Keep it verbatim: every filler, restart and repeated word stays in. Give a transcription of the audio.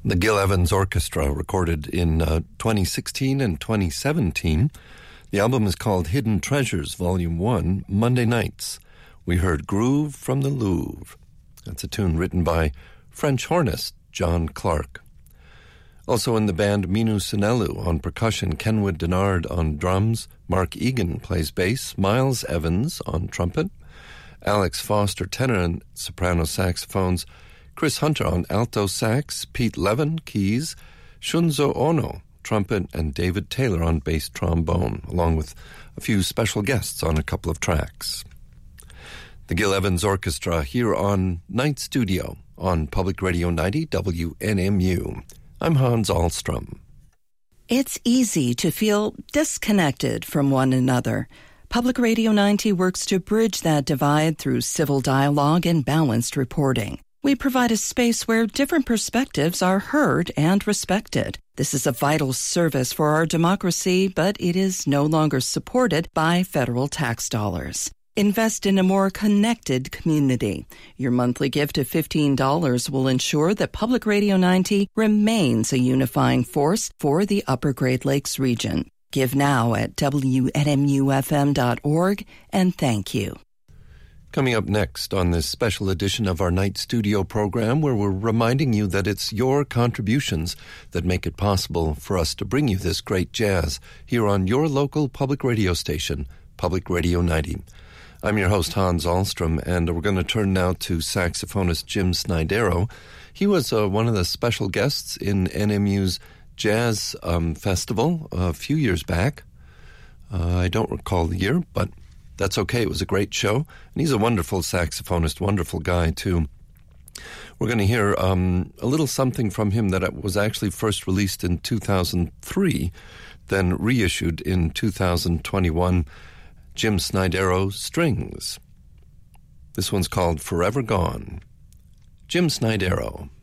The Gil Evans Orchestra, recorded in uh, twenty sixteen and twenty seventeen. The album is called Hidden Treasures, Volume one, Monday Nights. We heard Groove from the Louvre. That's a tune written by French hornist John Clark. Also in the band, Minu Sinelu on percussion, Kenwood Denard on drums, Mark Egan plays bass, Miles Evans on trumpet, Alex Foster tenor and soprano saxophones, Chris Hunter on alto sax, Pete Levin keys, Shunzo Ono trumpet, and David Taylor on bass trombone, along with a few special guests on a couple of tracks. The Gil Evans Orchestra here on Night Studio on Public Radio ninety W N M U. I'm Hans Ahlstrom. It's easy to feel disconnected from one another. Public Radio ninety works to bridge that divide through civil dialogue and balanced reporting. We provide a space where different perspectives are heard and respected. This is a vital service for our democracy, but it is no longer supported by federal tax dollars. Invest in a more connected community. Your monthly gift of fifteen dollars will ensure that Public Radio ninety remains a unifying force for the Upper Great Lakes region. Give now at W N M U F M dot org, and thank you. Coming up next on this special edition of our Night Studio program, where we're reminding you that it's your contributions that make it possible for us to bring you this great jazz here on your local public radio station, Public Radio ninety. I'm your host, Hans Ahlstrom, and we're going to turn now to saxophonist Jim Snidero. He was uh, one of the special guests in N M U's Jazz um, Festival a few years back. Uh, I don't recall the year, but that's okay. It was a great show. And he's a wonderful saxophonist, wonderful guy, too. We're going to hear um, a little something from him that was actually first released in two thousand three, then reissued in two thousand twenty-one, Jim Snidero Strings. This one's called Forever Gone. Jim Snidero.